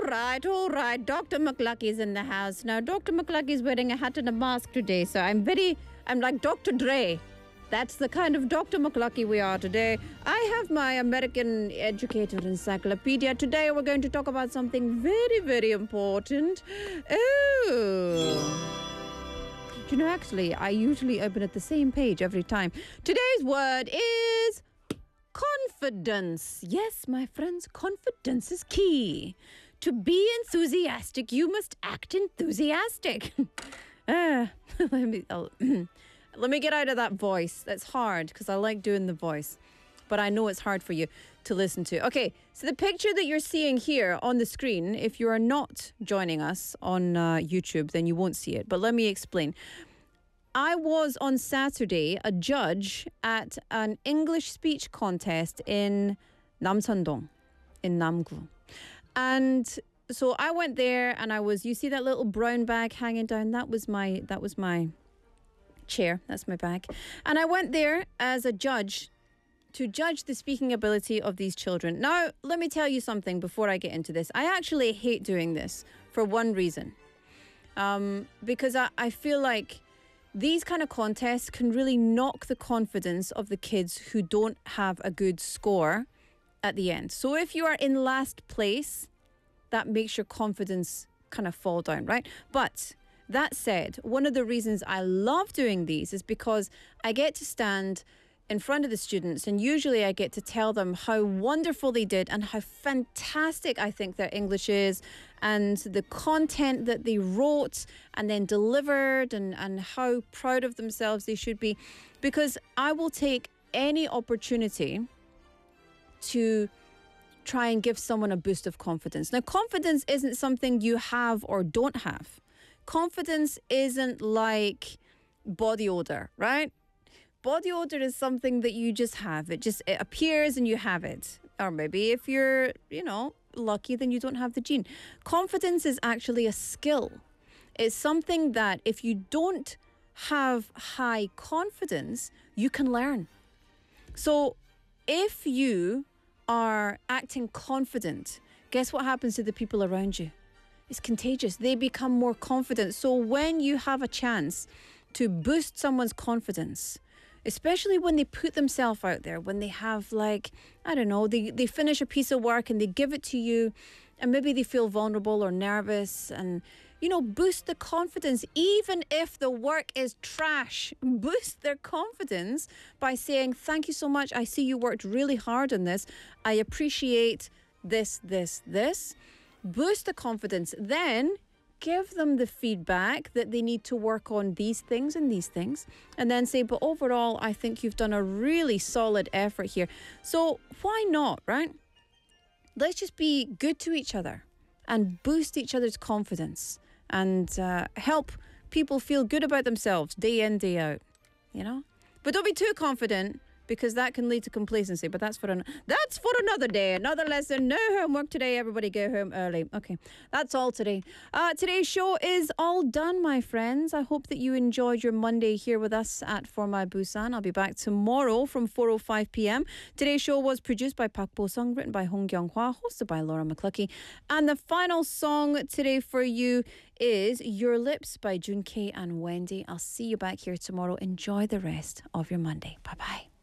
all right. Dr. McLucky's in the house. Now, Dr. McLucky's wearing a hat and a mask today, so I'm like Dr. Dre. That's the kind of Dr. McLucky we are today. I have my American Educator Encyclopedia. Today we're going to talk about something very, very important. Oh. Do you know, actually, I usually open at the same page every time. Today's word is confidence. Yes, my friends, confidence is key. To be enthusiastic, you must act enthusiastic. Let me get out of that voice. That's hard because I like doing the voice. But I know it's hard for you to listen to. Okay, so the picture that you're seeing here on the screen, if you are not joining us on YouTube, then you won't see it. But let me explain. I was on Saturday a judge at an English speech contest in Namsan-dong, in Namgu. And so I went there and you see that little brown bag hanging down? That was my chair. That's my bag. And I went there as a judge to judge the speaking ability of these children. Now, let me tell you something before I get into this. I actually hate doing this for one reason. Because I feel like these kind of contests can really knock the confidence of the kids who don't have a good score at the end. So if you are in last place, that makes your confidence kind of fall down, right? But that said, one of the reasons I love doing these is because I get to stand in front of the students and usually I get to tell them how wonderful they did and how fantastic I think their English is and the content that they wrote and then delivered and how proud of themselves they should be, because I will take any opportunity to try and give someone a boost of confidence. Now, confidence isn't something you have or don't have. Confidence isn't like body odor, right? Body odor is something that you just have. It appears and you have it. Or maybe if you're, lucky, then you don't have the gene. Confidence is actually a skill. It's something that if you don't have high confidence, you can learn. So if you are acting confident, guess what happens to the people around you? It's contagious. They become more confident. So when you have a chance to boost someone's confidence, especially when they put themselves out there, when they have they finish a piece of work and they give it to you and maybe they feel vulnerable or nervous and, boost the confidence. Even if the work is trash, boost their confidence by saying, thank you so much. I see you worked really hard on this. I appreciate this. Boost the confidence, then give them the feedback that they need to work on these things, and then say, but overall, I think you've done a really solid effort here. So why not, right? Let's just be good to each other and boost each other's confidence and help people feel good about themselves day in, day out, But don't be too confident, because that can lead to complacency. But that's for another day, another lesson. No homework today. Everybody go home early. Okay, that's all today. Today's show is all done, my friends. I hope that you enjoyed your Monday here with us at For My Busan. I'll be back tomorrow from 4:05 p.m. Today's show was produced by Park Bo-sung, written by Hong Kyung-hwa, hosted by Laura McCluckey. And the final song today for you is Your Lips by Jun K and Wendy. I'll see you back here tomorrow. Enjoy the rest of your Monday. Bye-bye.